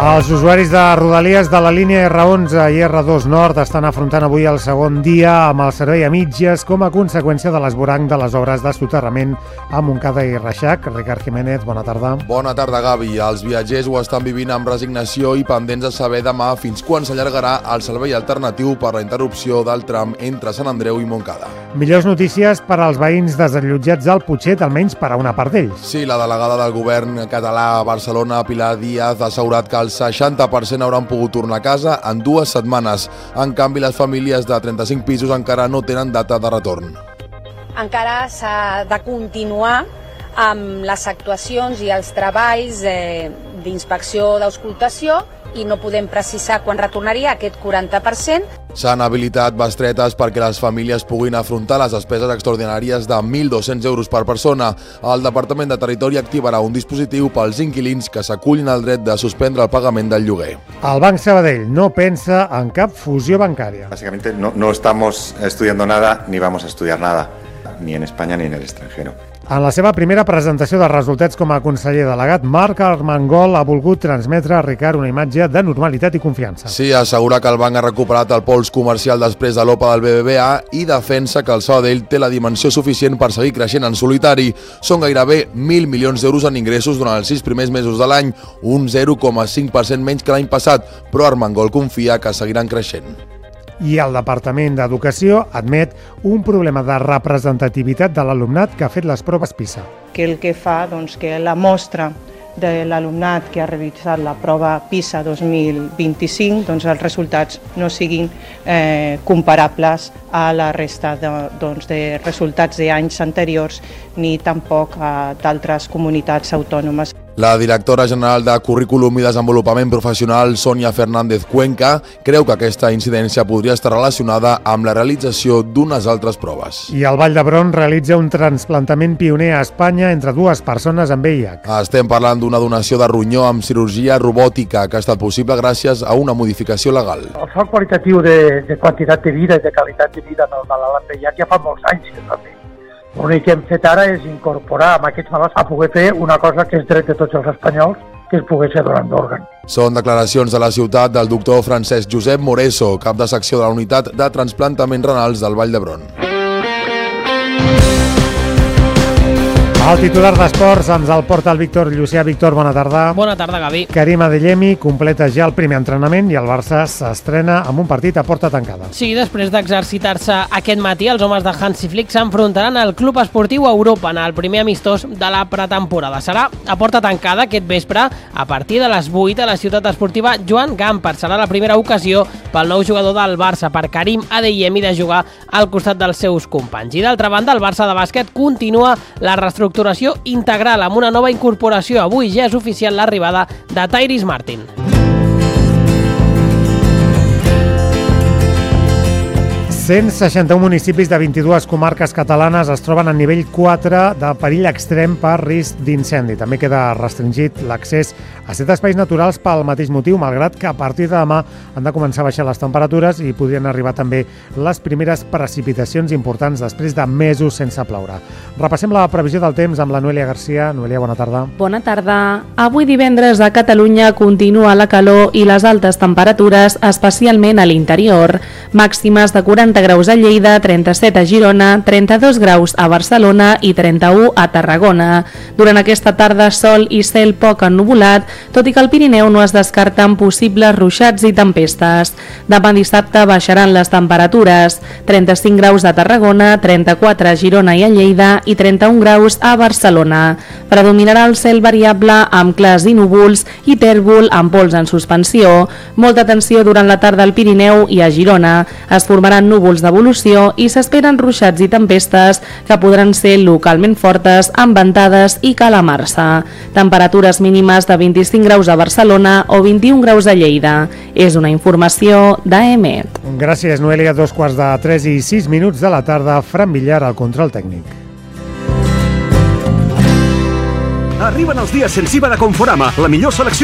Els usuaris de Rodalies de la línia R11 i R2 Nord estan afrontant avui el segon dia amb el servei a mitges com a conseqüència de l'esvoranc de les obres de soterrament a Montcada i Reixac. Ricard Jiménez, bona tarda. Bona tarda, Gavi. Els viatgers ho estan vivint amb resignació i pendents de saber demà fins quan s'allargarà el servei alternatiu per la interrupció del tram entre Sant Andreu i Montcada. Millors notícies per als veïns desallotjats al Putxet, almenys per a una part d'ells. Sí, la delegada del govern català a Barcelona, Pilar Díaz, ha assegurat que el 60% hauran pogut tornar a casa en 2 setmanes. En canvi, les famílies de 35 pisos encara no tenen data de retorn. Encara s'ha de continuar amb les actuacions i els treballs d'inspecció d'auscultació i no podem precisar quan retornaria aquest 40%. S'han habilitat bestretes perquè les famílies puguin afrontar les despeses extraordinàries de 1.200 euros per persona. El Departament de Territori activarà un dispositiu pels inquilins que s'acullin al dret de suspendre el pagament del lloguer. El Banc Sabadell no pensa en cap fusió bancària. Básicamente no estamos estudiando nada ni vamos a estudiar nada, ni en España ni en el extranjero. En la seva primera presentació de resultats com a conseller delegat, Marc Armengol ha volgut transmetre a Ricard una imatge de normalitat i confiança. Sí, assegura que el banc ha recuperat el pols comercial després de l'OPA del BBVA i defensa que el Sabadell té la dimensió suficient per seguir creixent en solitari. Són gairebé 1.000 milions d'euros en ingressos durant els 6 primers mesos de l'any, un 0,5% menys que l'any passat, però Armengol confia que seguiran creixent. I el Departament d'Educació admet un problema de representativitat de l'alumnat que ha fet les proves PISA. Que el que fa que la mostra de l'alumnat que ha realitzat la prova PISA 2025, els resultats no siguin comparables a la resta de resultats d'anys anteriors ni tampoc d'altres comunitats autònomes. La directora general de Currículum i Desenvolupament Professional, Sònia Fernández Cuenca, creu que aquesta incidència podria estar relacionada amb la realització d'unes altres proves. I el Vall d'Hebron realitza un trasplantament pioner a Espanya entre 2 persones amb VIH. Estem parlant d'una donació de ronyó amb cirurgia robòtica que ha estat possible gràcies a una modificació legal. El salt qualitatiu de quantitat de vida i de qualitat de vida del malalt amb VIH ja fa molts anys que s'ha fet. L'únic que hem fet ara és incorporar amb aquests malalts a poder fer una cosa que és dret de tots els espanyols, que és poder ser donant d'òrgan. Són declaracions de la ciutat del doctor Francesc Josep Moreso, cap de secció de la unitat de transplantaments renals del Vall d'Hebron. El titular d'Esports ens el porta el Víctor Llucià. Víctor, bona tarda. Bona tarda, Gavi. Karim Adeyemi completa ja el primer entrenament i el Barça s'estrena amb un partit a porta tancada. Sí, després d'exercitar-se aquest matí, els homes de Hansi Flick s'enfrontaran al Club Esportiu Europa en el primer amistós de la pretemporada. Serà a porta tancada aquest vespre a partir de les 8 a la ciutat esportiva Joan Gamper. Serà la primera ocasió pel nou jugador del Barça, per Karim Adeyemi, de jugar al costat dels seus companys. I d'altra banda, el Barça de bàsquet continua la reestructuració integral amb una nova incorporació. Avui ja és oficial l'arribada de Tyrese Martin. 161 municipis de 22 comarques catalanes es troben a nivell 4 de perill extrem per risc d'incendi. També queda restringit l'accés a 7 espais naturals pel mateix motiu, malgrat que a partir de demà han de començar a baixar les temperatures i podrien arribar també les primeres precipitacions importants després de mesos sense ploure. Repassem la previsió del temps amb la Noelia Garcia. Noelia, bona tarda. Bona tarda. Avui divendres a Catalunya continua la calor i les altes temperatures, especialment a l'interior. Màximes de 40 graus a Lleida, 37 a Girona, 32 graus a Barcelona i 31 a Tarragona. Durant aquesta tarda, sol i cel poc ennuvolat, tot i que al Pirineu no es descarten possibles ruixats i tempestes. Demà dissabte baixaran les temperatures, 35 graus a Tarragona, 34 a Girona i a Lleida i 31 graus a Barcelona. Predominarà el cel variable amb clars i núvols i tèrbol amb pols en suspensió. Molta atenció durant la tarda al Pirineu i a Girona. Es formaran núvols d'evolució i s'esperen ruixats i tempestes que podran ser localment fortes amb ventades i calamarsa. Temperatures mínimes de 25 graus a Barcelona o 21 graus a Lleida. És una informació d'EMET. Gràcies, Noelia. 2:03 i 6 minuts de la tarda. Fran Villar al control tècnic. Arriben els dies sense IVA de Conforama, la millor selecció